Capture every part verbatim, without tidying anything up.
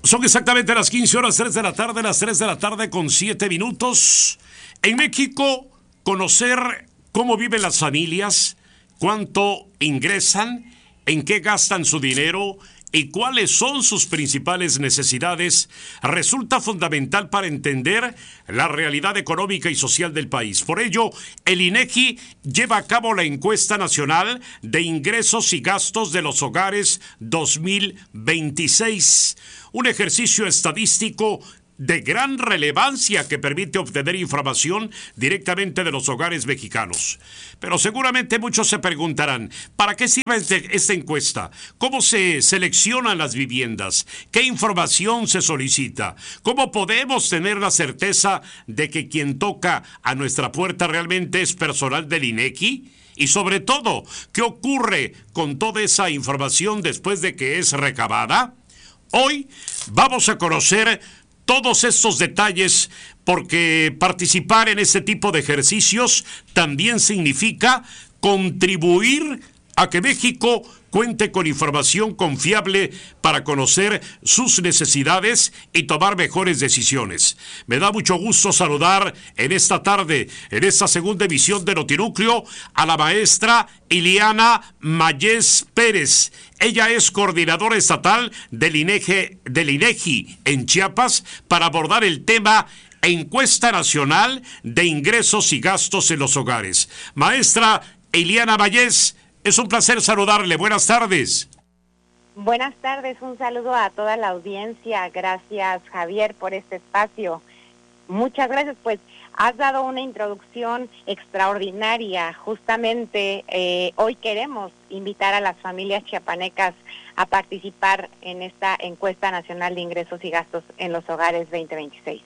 Son exactamente las quince horas, tres de la tarde, las tres de la tarde con siete minutos. En México, conocer cómo viven las familias, cuánto ingresan, en qué gastan su dinero y cuáles son sus principales necesidades resulta fundamental para entender la realidad económica y social del país. Por ello, el INEGI lleva a cabo la encuesta nacional de ingresos y gastos de los hogares dos mil veintiséis, un ejercicio estadístico de gran relevancia que permite obtener información directamente de los hogares mexicanos. Pero seguramente muchos se preguntarán, ¿para qué sirve este, esta encuesta? ¿Cómo se seleccionan las viviendas? ¿Qué información se solicita? ¿Cómo podemos tener la certeza de que quien toca a nuestra puerta realmente es personal del INEGI? Y sobre todo, ¿qué ocurre con toda esa información después de que es recabada? Hoy vamos a conocer todos estos detalles, porque participar en este tipo de ejercicios también significa contribuir a que México cuente con información confiable para conocer sus necesidades y tomar mejores decisiones. Me da mucho gusto saludar en esta tarde, en esta segunda emisión de Notinúcleo, a la maestra Iliana Mayés Pérez. Ella es coordinadora estatal del INEGI, del INEGI en Chiapas para abordar el tema Encuesta Nacional de Ingresos y Gastos en los Hogares. Maestra Iliana Mayés, es un placer saludarle. Buenas tardes. Buenas tardes, un saludo a toda la audiencia. Gracias, Javier, por este espacio. Muchas gracias, pues has dado una introducción extraordinaria. Justamente eh, hoy queremos invitar a las familias chiapanecas a participar en esta encuesta nacional de ingresos y gastos en los hogares veinte veintiséis.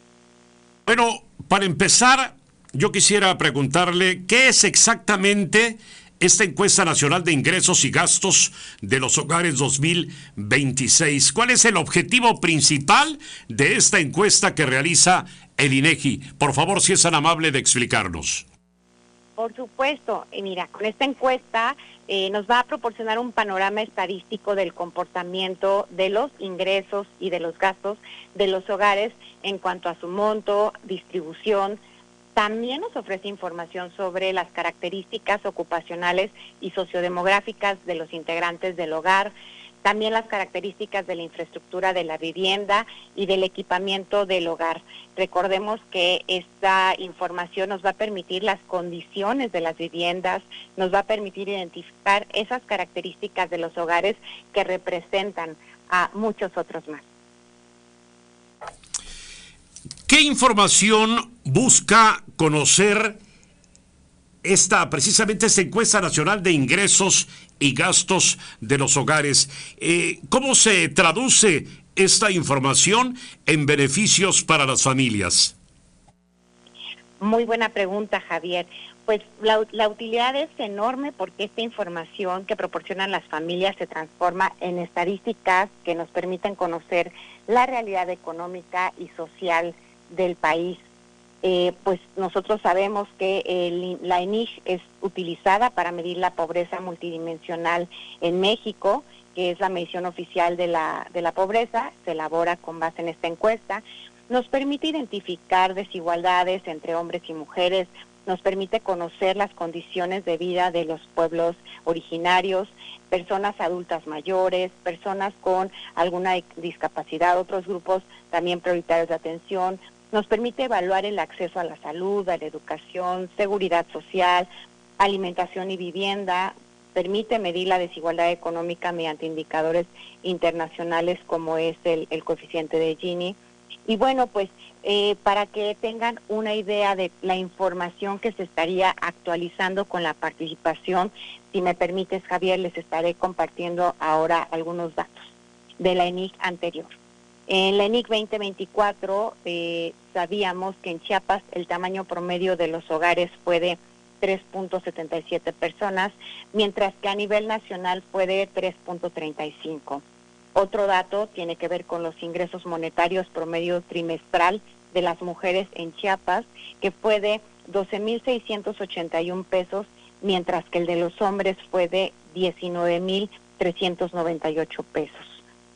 Bueno, para empezar, yo quisiera preguntarle, ¿qué es exactamente esta encuesta nacional de ingresos y gastos de los hogares dos mil veintiséis? ¿Cuál es el objetivo principal de esta encuesta que realiza el INEGI? Por favor, si es tan amable de explicarnos. Por supuesto, y mira, con esta encuesta eh, nos va a proporcionar un panorama estadístico del comportamiento de los ingresos y de los gastos de los hogares en cuanto a su monto, distribución. También nos ofrece información sobre las características ocupacionales y sociodemográficas de los integrantes del hogar, también las características de la infraestructura de la vivienda y del equipamiento del hogar. Recordemos que esta información nos va a permitir las condiciones de las viviendas, nos va a permitir identificar esas características de los hogares que representan a muchos otros más. ¿Qué información busca conocer esta, precisamente esta encuesta nacional de ingresos y gastos de los hogares? Eh, ¿Cómo se traduce esta información en beneficios para las familias? Muy buena pregunta, Javier. Pues la, la utilidad es enorme porque esta información que proporcionan las familias se transforma en estadísticas que nos permiten conocer la realidad económica y social del país. Eh, pues nosotros sabemos que el, la E N I G es utilizada para medir la pobreza multidimensional en México, que es la medición oficial de la, de la pobreza, se elabora con base en esta encuesta. Nos permite identificar desigualdades entre hombres y mujeres, nos permite conocer las condiciones de vida de los pueblos originarios, personas adultas mayores, personas con alguna discapacidad, otros grupos también prioritarios de atención. Nos permite evaluar el acceso a la salud, a la educación, seguridad social, alimentación y vivienda. Permite medir la desigualdad económica mediante indicadores internacionales como es el, el coeficiente de Gini. Y bueno, pues eh, para que tengan una idea de la información que se estaría actualizando con la participación, si me permites, Javier, les estaré compartiendo ahora algunos datos de la E N I C anterior. En la E N I C veinte veinticuatro eh, sabíamos que en Chiapas el tamaño promedio de los hogares fue de tres punto setenta y siete personas, mientras que a nivel nacional fue de tres punto treinta y cinco. Otro dato tiene que ver con los ingresos monetarios promedio trimestral de las mujeres en Chiapas, que fue de doce mil seiscientos ochenta y un pesos, mientras que el de los hombres fue de diecinueve mil trescientos noventa y ocho pesos.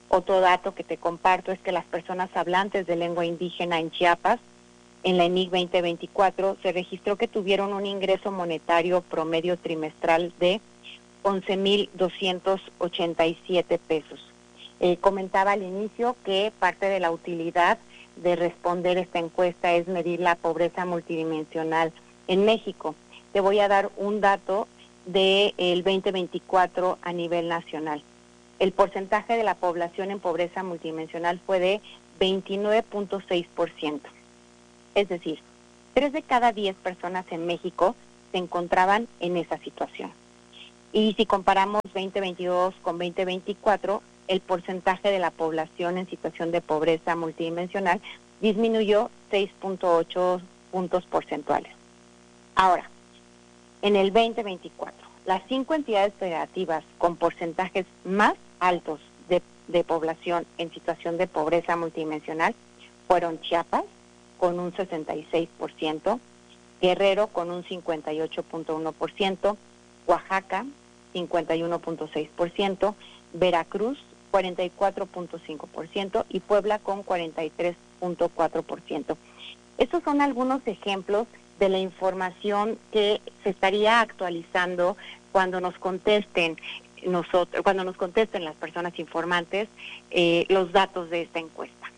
Otro dato que te comparto es que las personas hablantes de lengua indígena en Chiapas, en la E N I C veinte veinticuatro, se registró que tuvieron un ingreso monetario promedio trimestral de once mil doscientos ochenta y siete pesos. Eh, comentaba al inicio que parte de la utilidad de responder esta encuesta es medir la pobreza multidimensional en México. Te voy a dar un dato del veinte veinticuatro a nivel nacional. El porcentaje de la población en pobreza multidimensional fue de veintinueve punto seis por ciento. Es decir, tres de cada diez personas en México se encontraban en esa situación. Y si comparamos veinte veintidós con veinte veinticuatro, el porcentaje de la población en situación de pobreza multidimensional disminuyó seis punto ocho puntos porcentuales. Ahora, en el veinte veinticuatro, las cinco entidades federativas con porcentajes más altos de, de población en situación de pobreza multidimensional fueron Chiapas, con un sesenta y seis por ciento, Guerrero con un cincuenta y ocho punto uno por ciento, Oaxaca cincuenta y uno punto seis por ciento, Veracruz cuarenta y cuatro punto cinco por ciento y Puebla con cuarenta y tres punto cuatro por ciento. Estos son algunos ejemplos de la información que se estaría actualizando cuando nos contesten nosotros, cuando nos contesten las personas informantes eh, los datos de esta encuesta.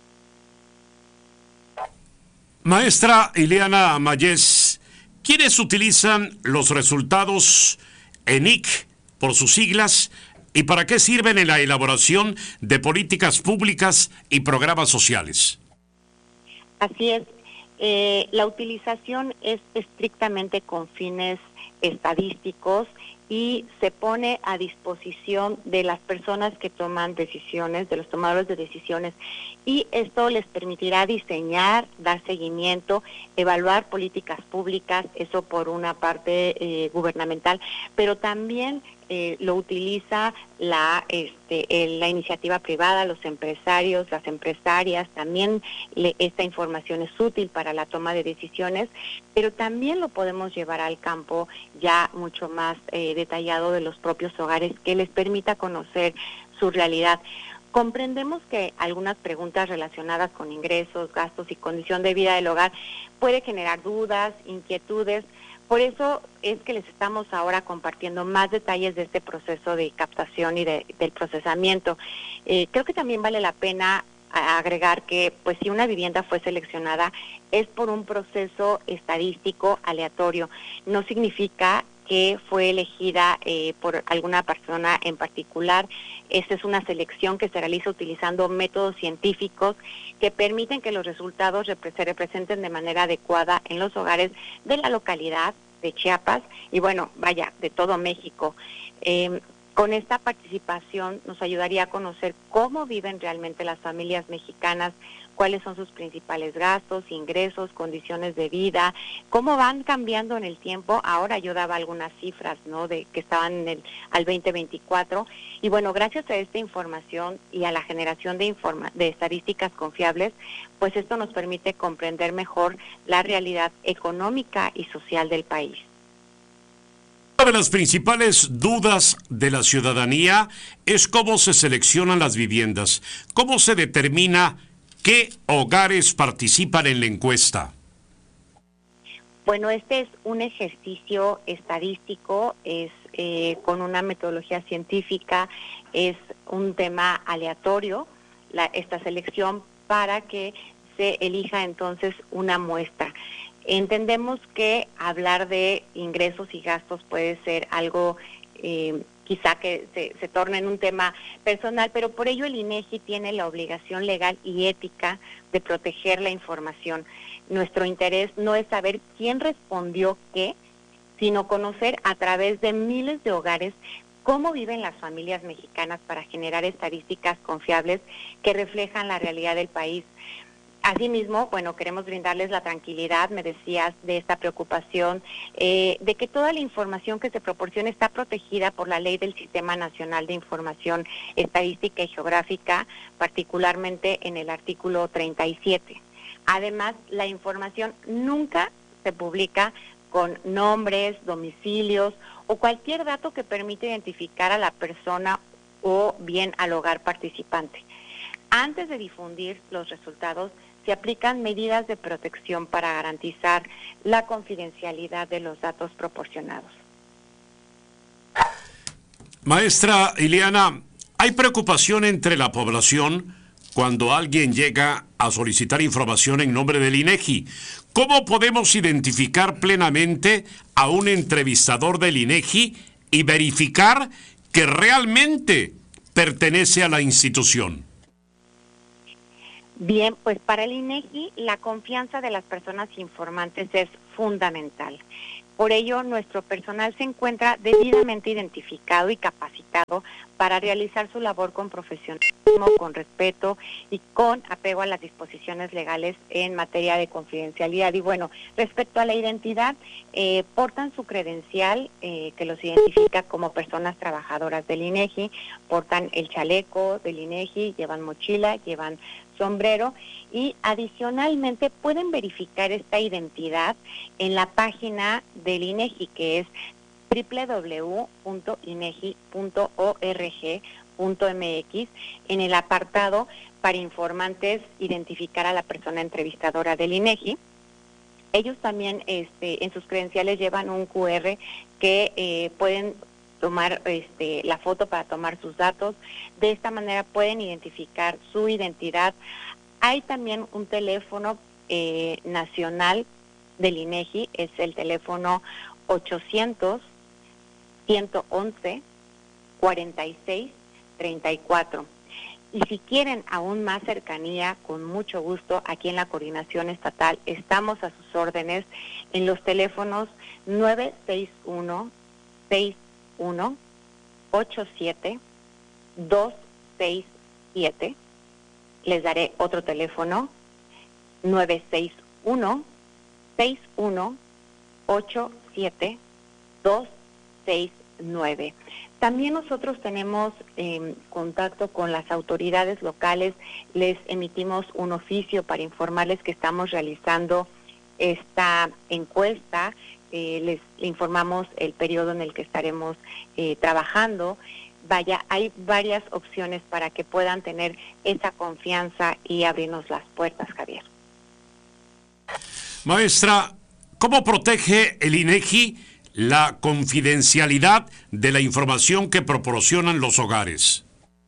Maestra Ileana Mayes, ¿quiénes utilizan los resultados E N I C por sus siglas y para qué sirven en la elaboración de políticas públicas y programas sociales? Así es. Eh, la utilización es estrictamente con fines estadísticos y se pone a disposición de las personas que toman decisiones, de los tomadores de decisiones, y esto les permitirá diseñar, dar seguimiento, evaluar políticas públicas, eso por una parte eh, gubernamental, pero también eh, lo utiliza la, este, eh, la iniciativa privada, los empresarios, las empresarias, también le, esta información es útil para la toma de decisiones, pero también lo podemos llevar al campo ya mucho más eh, detallado de los propios hogares, que les permita conocer su realidad. Comprendemos que algunas preguntas relacionadas con ingresos, gastos y condición de vida del hogar puede generar dudas, inquietudes. Por eso es que les estamos ahora compartiendo más detalles de este proceso de captación y de, del procesamiento. Eh, creo que también vale la pena agregar que, pues, si una vivienda fue seleccionada es por un proceso estadístico aleatorio. No significa que fue elegida eh, por alguna persona en particular. Esta es una selección que se realiza utilizando métodos científicos que permiten que los resultados repre- se representen de manera adecuada en los hogares de la localidad de Chiapas y, bueno, vaya, de todo México. Eh, con esta participación nos ayudaría a conocer cómo viven realmente las familias mexicanas, cuáles son sus principales gastos, ingresos, condiciones de vida, cómo van cambiando en el tiempo. Ahora yo daba algunas cifras, ¿no?, de que estaban en el, al veinte veinticuatro, y bueno, gracias a esta información y a la generación de, informa de estadísticas confiables, pues esto nos permite comprender mejor la realidad económica y social del país. Una de las principales dudas de la ciudadanía es cómo se seleccionan las viviendas, cómo se determina qué hogares participan en la encuesta. Bueno, este es un ejercicio estadístico, es eh, con una metodología científica, es un tema aleatorio, la, esta selección para que se elija entonces una muestra. Entendemos que hablar de ingresos y gastos puede ser algo eh, quizá que se, se torne en un tema personal, pero por ello el INEGI tiene la obligación legal y ética de proteger la información. Nuestro interés no es saber quién respondió qué, sino conocer a través de miles de hogares cómo viven las familias mexicanas para generar estadísticas confiables que reflejan la realidad del país. Asimismo, bueno, queremos brindarles la tranquilidad, me decías, de esta preocupación, eh, de que toda la información que se proporciona está protegida por la ley del Sistema Nacional de Información Estadística y Geográfica, particularmente en el artículo treinta y siete. Además, la información nunca se publica con nombres, domicilios o cualquier dato que permita identificar a la persona o bien al hogar participante. Antes de difundir los resultados, se aplican medidas de protección para garantizar la confidencialidad de los datos proporcionados. Maestra Ileana, ¿hay preocupación entre la población cuando alguien llega a solicitar información en nombre del INEGI? ¿Cómo podemos identificar plenamente a un entrevistador del INEGI y verificar que realmente pertenece a la institución? Bien, pues para el INEGI la confianza de las personas informantes es fundamental. Por ello, nuestro personal se encuentra debidamente identificado y capacitado para realizar su labor con profesionalismo, con respeto y con apego a las disposiciones legales en materia de confidencialidad. Y bueno, respecto a la identidad, eh, portan su credencial eh, que los identifica como personas trabajadoras del INEGI, portan el chaleco del INEGI, llevan mochila, llevan sombrero y adicionalmente pueden verificar esta identidad en la página del INEGI, que es doble u doble u doble u punto inegi punto org punto m x. En el apartado para informantes, identificar a la persona entrevistadora del INEGI. Ellos también este, en sus credenciales llevan un cu erre que eh, pueden tomar este, la foto para tomar sus datos. De esta manera pueden identificar su identidad. Hay también un teléfono eh, nacional del INEGI, es el teléfono ochocientos, ciento once, cuarenta y seis, treinta y cuatro. Y si quieren aún más cercanía, con mucho gusto, aquí en la Coordinación Estatal estamos a sus órdenes en los teléfonos nueve seis uno, seis uno, ocho siete, dos seis siete. Les daré otro teléfono, nueve seis uno, seis uno, ocho siete, dos seis nueve. También nosotros tenemos eh, contacto con las autoridades locales, les emitimos un oficio para informarles que estamos realizando esta encuesta, eh, les informamos el periodo en el que estaremos eh, trabajando. Vaya, hay varias opciones para que puedan tener esa confianza y abrirnos las puertas, Javier. Maestra, ¿cómo protege el INEGI la confidencialidad de la información que proporcionan los hogares?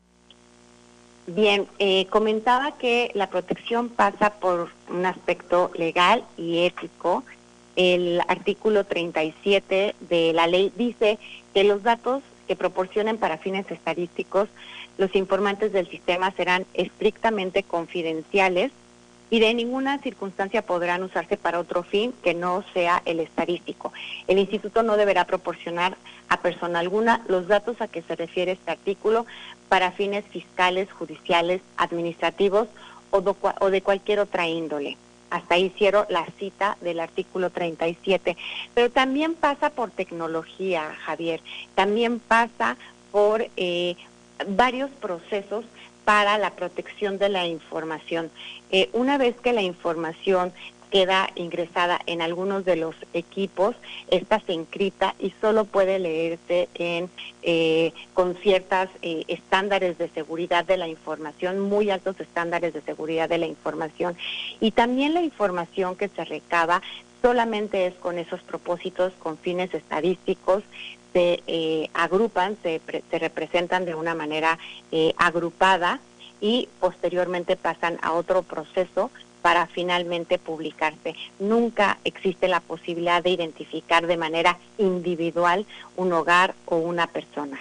Bien, eh, comentaba que la protección pasa por un aspecto legal y ético. El artículo treinta y siete de la ley dice que los datos que proporcionen para fines estadísticos los informantes del sistema serán estrictamente confidenciales y de ninguna circunstancia podrán usarse para otro fin que no sea el estadístico. El instituto no deberá proporcionar a persona alguna los datos a que se refiere este artículo para fines fiscales, judiciales, administrativos o de, o de cualquier otra índole. Hasta ahí cierro la cita del artículo treinta y siete. Pero también pasa por tecnología, Javier. También pasa por eh, varios procesos para la protección de la información. Eh, una vez que la información queda ingresada en algunos de los equipos, esta se encripta y solo puede leerse en eh, con ciertas eh, estándares de seguridad de la información, muy altos estándares de seguridad de la información. Y también la información que se recaba solamente es con esos propósitos, con fines estadísticos, se eh, agrupan, se, se representan de una manera eh, agrupada y posteriormente pasan a otro proceso para finalmente publicarse. Nunca existe la posibilidad de identificar de manera individual un hogar o una persona.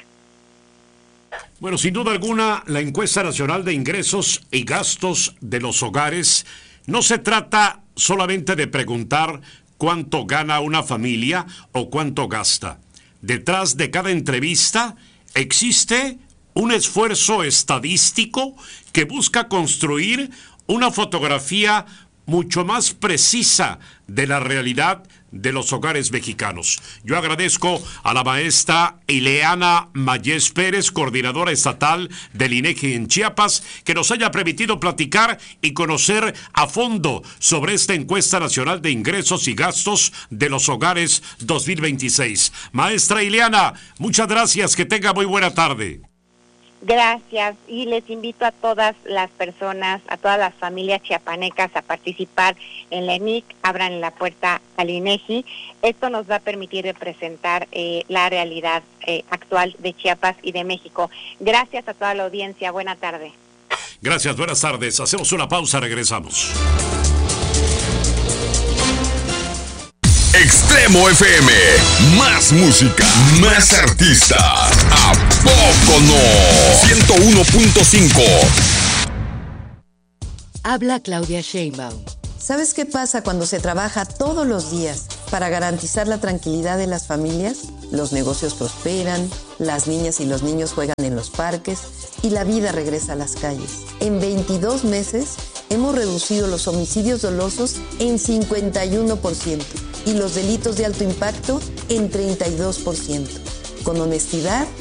Bueno, sin duda alguna, la encuesta nacional de ingresos y gastos de los hogares no se trata solamente de preguntar cuánto gana una familia o cuánto gasta. Detrás de cada entrevista existe un esfuerzo estadístico que busca construir una fotografía mucho más precisa de la realidad de los hogares mexicanos. Yo agradezco a la maestra Ileana Mayés Pérez, coordinadora estatal del INEGI en Chiapas, que nos haya permitido platicar y conocer a fondo sobre esta encuesta nacional de ingresos y gastos de los hogares dos mil veintiséis. Maestra Ileana, muchas gracias, que tenga muy buena tarde. Gracias, y les invito a todas las personas, a todas las familias chiapanecas a participar en la E N I C, abran la puerta al INEGI. Esto nos va a permitir representar eh, la realidad eh, actual de Chiapas y de México. Gracias a toda la audiencia, buena tarde. Gracias, buenas tardes. Hacemos una pausa, regresamos. Extremo F M, más música, más artistas. ¿A poco no? ciento uno punto cinco. Habla Claudia Sheinbaum. ¿Sabes qué pasa cuando se trabaja todos los días para garantizar la tranquilidad de las familias? Los negocios prosperan, las niñas y los niños juegan en los parques y la vida regresa a las calles. En veintidós meses hemos reducido los homicidios dolosos en cincuenta y uno por ciento y los delitos de alto impacto en treinta y dos por ciento. Con honestidad